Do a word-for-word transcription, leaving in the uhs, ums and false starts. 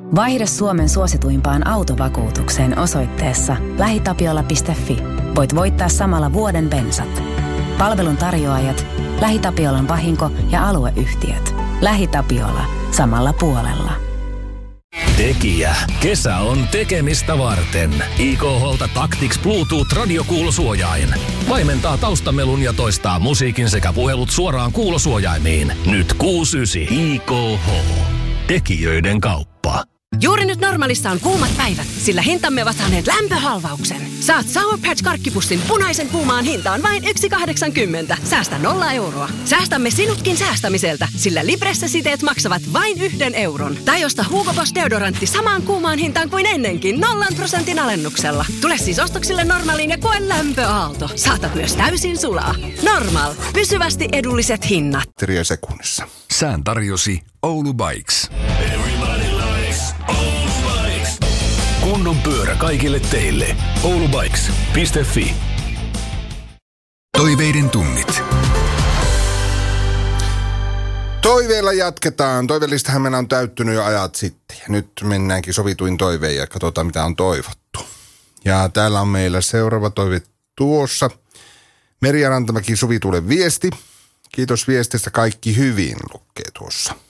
Vaihda Suomen suosituimpaan autovakuutukseen osoitteessa lähitapiola piste fi. Voit voittaa samalla vuoden bensat. Palvelun tarjoajat, LähiTapiolan vahinko- ja alueyhtiöt. LähiTapiola. Samalla puolella. Tekijä. Kesä on tekemistä varten. I K H:lta Tactics Bluetooth-radiokuulosuojain. Vaimentaa taustamelun ja toistaa musiikin sekä puhelut suoraan kuulosuojaimiin. Nyt kuusi yhdeksän. I K H. Tekijöiden kauppa. Juuri nyt Normaalissa on kuumat päivät, sillä hintamme ovat saaneet lämpöhalvauksen. Saat Sour Patch karkkipussin punaisen kuumaan hintaan vain yksi kahdeksankymmentä. Säästä nolla euroa. Säästämme sinutkin säästämiseltä, sillä Libresse-siteet maksavat vain yhden euron. Tai osta Hugo Boss deodorantti samaan kuumaan hintaan kuin ennenkin nollan prosentin alennuksella. Tule siis ostoksille Normaaliin ja koe lämpöaalto. Saatat myös täysin sulaa. Normaal. Pysyvästi edulliset hinnat. Triä sekunnissa. Sään tarjosi Oulu Bikes. Kunnon pyörä kaikille teille. oulubikes piste fi. Toiveiden tunnit. Toiveilla jatketaan. Toiveellistahan meillä on täyttynyt jo ajat sitten. Ja nyt mennäänkin sovituin toiveen ja katsotaan mitä on toivottu. Ja täällä on meillä seuraava toive tuossa. Merja Rantamäki Suvitulle viesti. Kiitos viestistä, kaikki hyvin, lukee tuossa.